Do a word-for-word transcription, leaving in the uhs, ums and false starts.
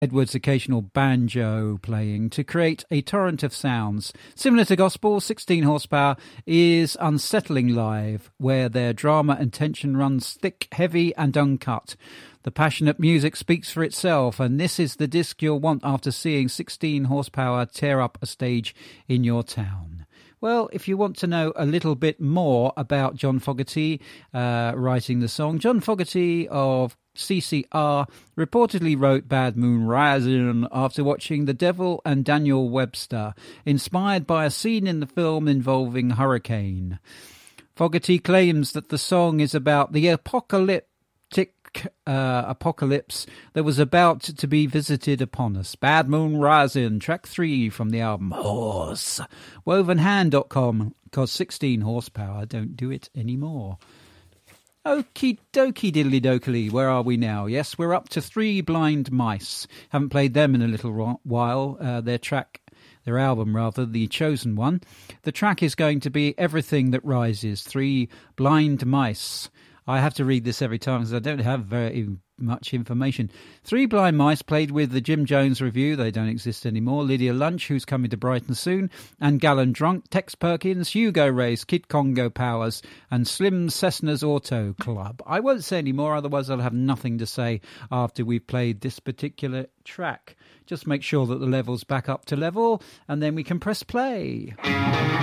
Edwards' occasional banjo playing to create a torrent of sounds. Similar to gospel, sixteen Horsepower is unsettling live, where their drama and tension runs thick, heavy and uncut. The passionate music speaks for itself, and this is the disc you'll want after seeing sixteen Horsepower tear up a stage in your town. Well, if you want to know a little bit more about John Fogerty uh, writing the song, John Fogerty of C C R reportedly wrote Bad Moon Rising after watching The Devil and Daniel Webster, inspired by a scene in the film involving hurricane. Fogerty claims that the song is about the apocalyptic uh, apocalypse that was about to be visited upon us. Bad Moon Rising, track three from the album Horse. woven hand dot com, because sixteen Horsepower don't do it anymore. Okie dokie diddly dokily, where are we now? Yes, we're up to Three Blind Mice. Haven't played them in a little while. Uh, their track, their album rather, The Chosen One. The track is going to be Everything That Rises, Three Blind Mice. I have to read this every time because I don't have very much information. Three Blind Mice played with the Jim Jones Review, they don't exist anymore, Lydia Lunch, who's coming to Brighton soon, and Gallon Drunk, Tex Perkins, Hugo Race, Kid Congo Powers, and Slim Cessna's Auto Club. I won't say any more, otherwise I'll have nothing to say after we've played this particular track. Just make sure that the level's back up to level, and then we can press play.